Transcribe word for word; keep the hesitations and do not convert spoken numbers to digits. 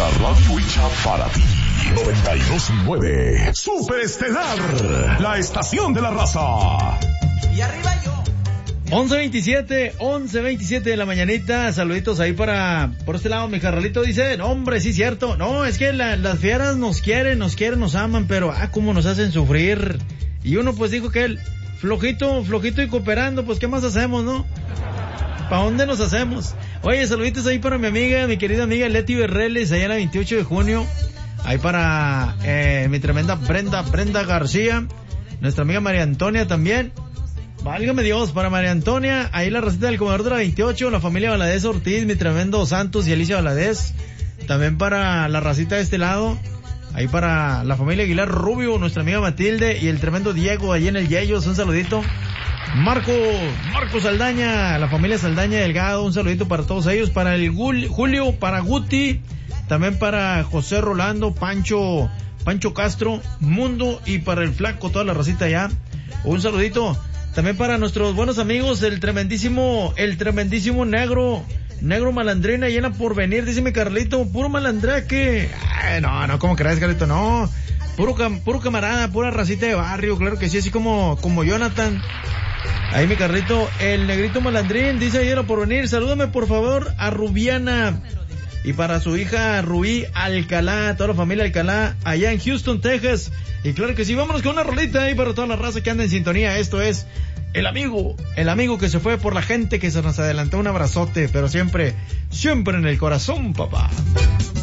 La radio hecha para ti. noventa y dos punto nueve. Super Estelar. La estación de la raza. Y arriba yo. once veintisiete, once veintisiete de la mañanita. Saluditos ahí para, por este lado, mi carnalito dice, no, hombre, sí cierto. No, es que la, las fieras nos quieren, nos quieren, nos aman, pero ah, cómo nos hacen sufrir. Y uno pues dijo que él, flojito, flojito y cooperando, pues qué más hacemos, ¿no? ¿Para dónde nos hacemos? Oye, saluditos ahí para mi amiga, mi querida amiga Leti Berreles, allá en la veintiocho de junio. Ahí para eh, mi tremenda Brenda, Brenda García. Nuestra amiga María Antonia también. Válgame Dios, para María Antonia, ahí la racita del comedor de la veintiocho, la familia Valadez Ortiz, mi tremendo Santos y Alicia Valadez. También para la racita de este lado, ahí para la familia Aguilar Rubio, nuestra amiga Matilde y el tremendo Diego, allí en el Yeyos, un saludito. Marco, Marco Saldaña, la familia Saldaña Delgado, un saludito para todos ellos, para el Gul, Julio, para Guti, también para José Rolando, Pancho, Pancho Castro, Mundo y para el Flaco, toda la racita allá. Un saludito. También para nuestros buenos amigos, el tremendísimo, el tremendísimo negro, negro malandrina llena por venir, dice mi Carlito, puro malandraque. Ay, no, no, ¿cómo crees, Carlito? No, puro, cam, puro camarada, pura racita de barrio, claro que sí, así como, como Jonathan. Ahí mi Carlito, el negrito malandrín, dice llena por venir, salúdame por favor a Rubiana. Y para su hija Rubí Alcalá, toda la familia Alcalá, allá en Houston, Texas. Y claro que sí, vámonos con una rolita ahí para toda la raza que anda en sintonía. Esto es El Amigo, el amigo que se fue por la gente que se nos adelantó. Un abrazote, pero siempre, siempre en el corazón, papá.